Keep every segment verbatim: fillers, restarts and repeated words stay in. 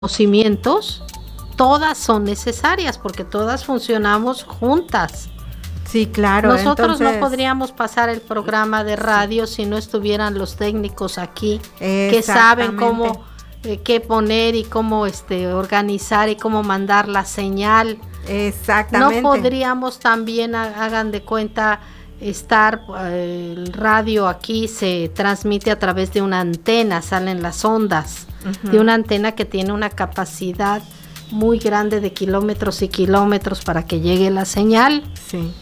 conocimientos, todas son necesarias porque todas funcionamos juntas. Sí, claro. Nosotros entonces, no podríamos pasar el programa de radio sí. si no estuvieran los técnicos aquí que saben cómo eh, qué poner y cómo este organizar y cómo mandar la señal. Exactamente. No podríamos también, hagan de cuenta, estar eh, el radio aquí se transmite a través de una antena, salen las ondas uh-huh. de una antena que tiene una capacidad muy grande de kilómetros y kilómetros para que llegue la señal. Sí.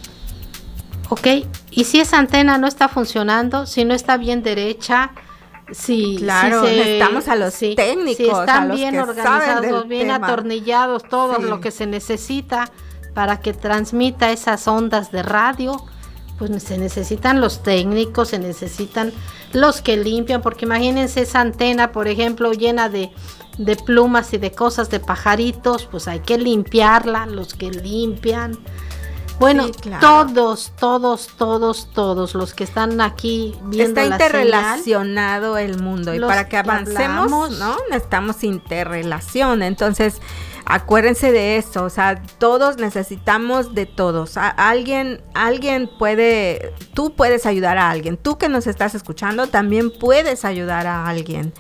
Ok, y si esa antena no está funcionando, si no está bien derecha, si, claro, si se, necesitamos a los si, técnicos, si están a los bien que organizados, bien tema. atornillados, todo sí. lo que se necesita para que transmita esas ondas de radio, pues se necesitan los técnicos, se necesitan los que limpian, porque imagínense esa antena, por ejemplo, llena de, de plumas y de cosas de pajaritos, pues hay que limpiarla, los que limpian. Bueno, sí, claro. todos, todos, todos, todos los que están aquí viendo Está la interrelacionado señal, el mundo y para que avancemos, que ¿no? Necesitamos interrelación. Entonces, acuérdense de eso, o sea, todos necesitamos de todos. A, alguien, alguien puede, tú puedes ayudar a alguien. Tú que nos estás escuchando también puedes ayudar a alguien.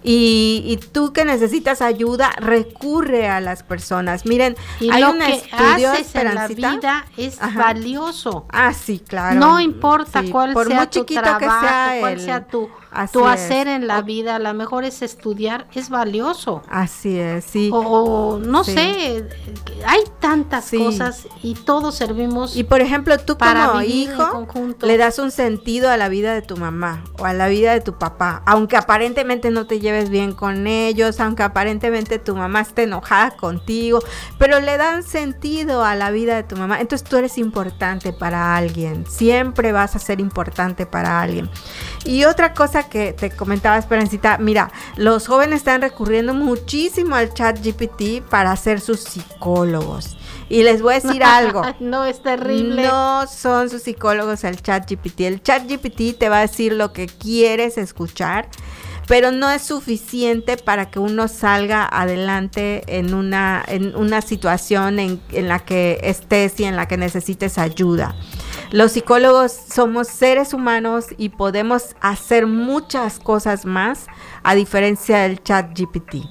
Y, y tú que necesitas ayuda, recurre a las personas. Miren, y hay lo un que estudio, haces en la vida es Ajá. valioso. Ah, sí, claro. No importa sí, cuál por sea muy tu chiquito trabajo, que sea cuál el, sea tu, tu hacer en la vida, a lo mejor es estudiar, es valioso. Así es, sí. O, o no sí. sé, hay tantas sí. cosas y todos servimos. Y por ejemplo, tú para como hijo le das un sentido a la vida de tu mamá o a la vida de tu papá, aunque aparentemente no te lleves bien con ellos, aunque aparentemente tu mamá esté enojada contigo, pero le dan sentido a la vida de tu mamá. Entonces tú eres importante para alguien, siempre vas a ser importante para alguien. Y otra cosa que te comentaba Esperancita, mira, los jóvenes están recurriendo muchísimo al ChatGPT para ser sus psicólogos. Y les voy a decir algo. No, es terrible. No son sus psicólogos el ChatGPT. El ChatGPT te va a decir lo que quieres escuchar, pero no es suficiente para que uno salga adelante en una, en una situación en, en la que estés y en la que necesites ayuda. Los psicólogos somos seres humanos y podemos hacer muchas cosas más a diferencia del ChatGPT.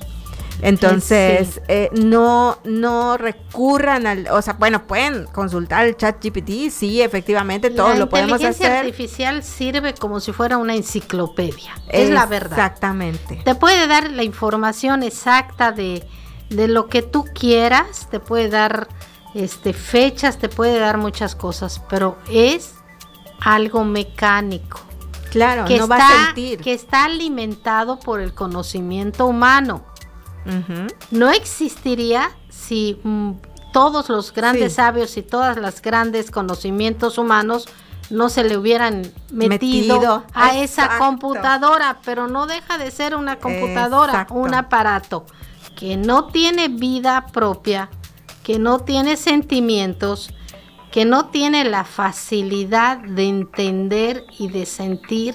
Entonces, sí. eh, no, no recurran al, o sea, bueno, pueden consultar el ChatGPT, sí, efectivamente, todo lo podemos hacer. La inteligencia artificial sirve como si fuera una enciclopedia, es la verdad. Exactamente. Te puede dar la información exacta de, de lo que tú quieras, te puede dar este fechas, te puede dar muchas cosas, pero es algo mecánico. Claro, que no está, va a sentir. Que está alimentado por el conocimiento humano. Uh-huh. No existiría si mm, todos los grandes sí. sabios y todas las grandes conocimientos humanos no se le hubieran metido, metido. a Exacto. esa computadora, pero no deja de ser una computadora, Exacto. un aparato que no tiene vida propia, que no tiene sentimientos, que no tiene la facilidad de entender y de sentir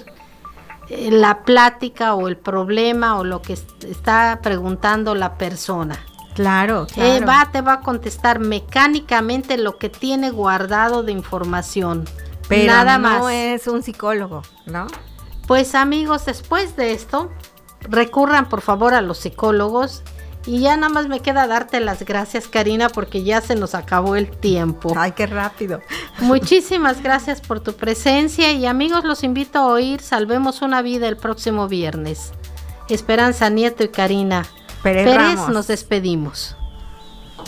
la plática o el problema o lo que está preguntando la persona. Claro, claro. Eh, va, te va a contestar mecánicamente lo que tiene guardado de información. Pero nada no más. Es un psicólogo, ¿no? Pues amigos, después de esto, recurran por favor a los psicólogos. Y ya nada más me queda darte las gracias, Karina, porque ya se nos acabó el tiempo. Ay, qué rápido. Muchísimas gracias por tu presencia y amigos, los invito a oír Salvemos una Vida el próximo viernes. Esperanza Nieto y Karina Pérez, Pérez nos despedimos.